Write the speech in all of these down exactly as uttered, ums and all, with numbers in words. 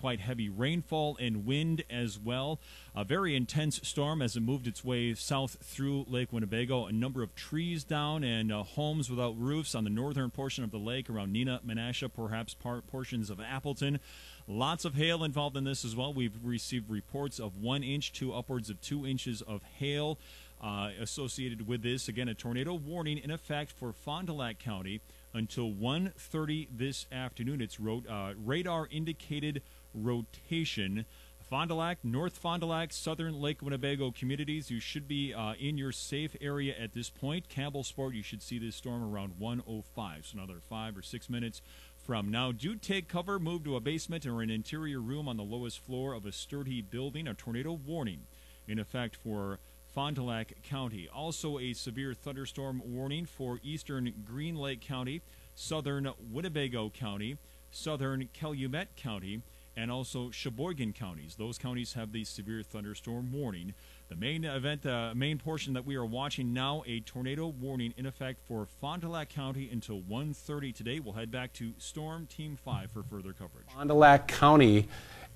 quite heavy rainfall and wind as well. A very intense storm as it moved its way south through Lake Winnebago. A number of trees down and uh, homes without roofs on the northern portion of the lake around Neenah, Menasha, perhaps part portions of Appleton. Lots of hail involved in this as well. We've received reports of one inch to upwards of two inches of hail uh, associated with this. Again, a tornado warning in effect for Fond du Lac County until one thirty this afternoon. It's ro- uh, radar indicated rotation. Fond du Lac, North Fond du Lac, Southern Lake Winnebago communities, you should be uh, in your safe area at this point. Campbellsport, you should see this storm around one oh five, so another five or six minutes from now. Do take cover, move to a basement or an interior room on the lowest floor of a sturdy building. A tornado warning in effect for Fond du Lac County. Also a severe thunderstorm warning for eastern Green Lake County, southern Winnebago County, southern Calumet County, and also Sheboygan counties. Those counties have the severe thunderstorm warning. The main event, the uh, main portion that we are watching now, a tornado warning in effect for Fond du Lac County until one thirty today. We'll head back to Storm Team five for further coverage. Fond du Lac County,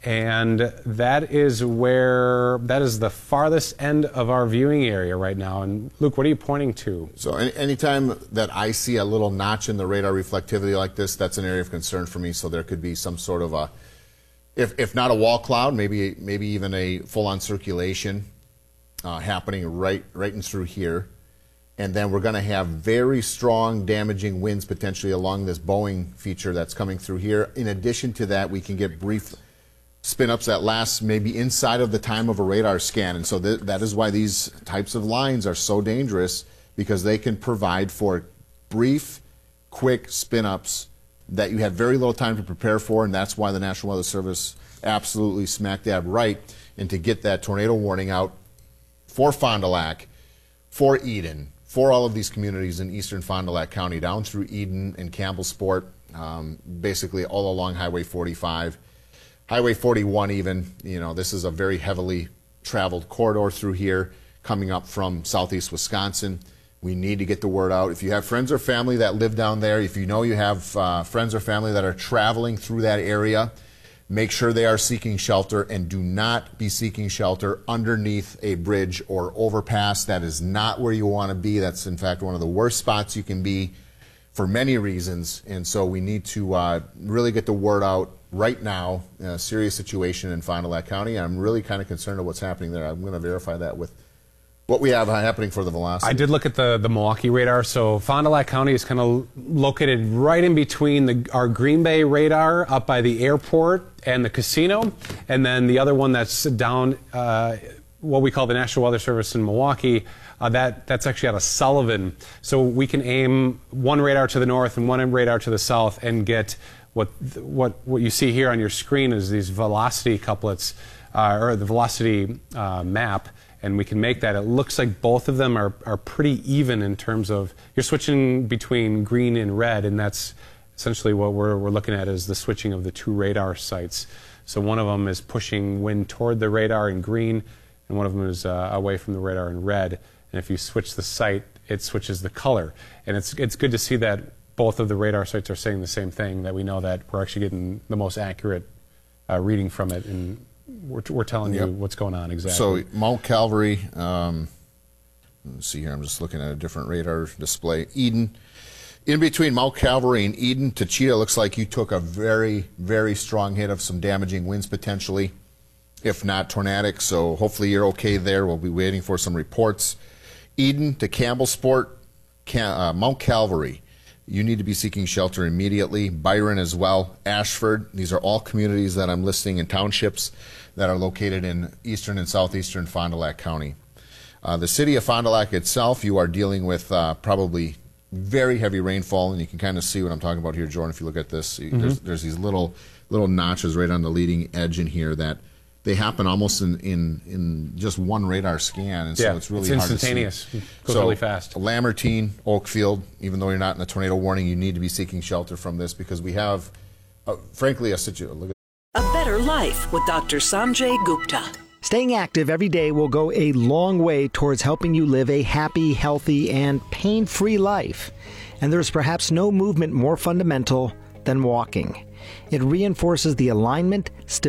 and that is where, that is the farthest end of our viewing area right now. And Luke, what are you pointing to? So any, anytime that I see a little notch in the radar reflectivity like this, that's an area of concern for me. So there could be some sort of a, if, if not a wall cloud, maybe maybe even a full-on circulation uh, happening right, right in through here. And then we're going to have very strong damaging winds potentially along this Boeing feature that's coming through here. In addition to that, we can get brief spin-ups that last maybe inside of the time of a radar scan. And so th that is why these types of lines are so dangerous, because they can provide for brief, quick spin-ups that you have very little time to prepare for, and that's why the National Weather Service absolutely smack dab right, and to get that tornado warning out for Fond du Lac, for Eden, for all of these communities in eastern Fond du Lac County, down through Eden and Campbellsport, um, basically all along Highway forty-five. Highway forty-one even, you know, this is a very heavily traveled corridor through here coming up from southeast Wisconsin. We need to get the word out. If you have friends or family that live down there, if you know you have uh, friends or family that are traveling through that area, make sure they are seeking shelter, and do not be seeking shelter underneath a bridge or overpass. That is not where you want to be. That's, in fact, one of the worst spots you can be for many reasons. And so we need to uh, really get the word out right now. A serious situation in Fond du Lac County. I'm really kind of concerned of what's happening there. I'm going to verify that with what we have happening for the velocity. I did look at the, the Milwaukee radar. So Fond du Lac County is kind of located right in between the, our Green Bay radar up by the airport and the casino. And then the other one that's down, uh, what we call the National Weather Service in Milwaukee, uh, that, that's actually out of Sullivan. So we can aim one radar to the north and one radar to the south and get what, what, what you see here on your screen is these velocity couplets, uh, or the velocity uh, map. And we can make that. It looks like both of them are, are pretty even in terms of, you're switching between green and red, and that's essentially what we're, we're looking at is the switching of the two radar sites. So one of them is pushing wind toward the radar in green, and one of them is uh, away from the radar in red. And if you switch the site, it switches the color. And it's, it's good to see that both of the radar sites are saying the same thing, that we know that we're actually getting the most accurate uh, reading from it. And We're, we're telling you yep. what's going on exactly. So Mount Calvary, um, let's see here, I'm just looking at a different radar display. Eden, in between Mount Calvary and Eden, Tachita looks like you took a very, very strong hit of some damaging winds potentially, if not tornadic. So hopefully you're okay there. We'll be waiting for some reports. Eden to Campbellsport, Cam, uh, Mount Calvary. You need to be seeking shelter immediately. Byron as well. Ashford. These are all communities that I'm listing in townships that are located in eastern and southeastern Fond du Lac County. Uh, the city of Fond du Lac itself, you are dealing with uh, probably very heavy rainfall, and you can kind of see what I'm talking about here, Jordan. If you look at this, mm-hmm. there's, there's these little little notches right on the leading edge in here that they happen almost in, in, in just one radar scan, and so yeah, it's really it's hard instantaneous. to see. It goes so, really fast. Lamartine, Oakfield, even though you're not in a tornado warning, you need to be seeking shelter from this because we have, uh, frankly, a situation. A better life with Doctor Sanjay Gupta. Staying active every day will go a long way towards helping you live a happy, healthy, and pain-free life. And there's perhaps no movement more fundamental than walking. It reinforces the alignment, stability,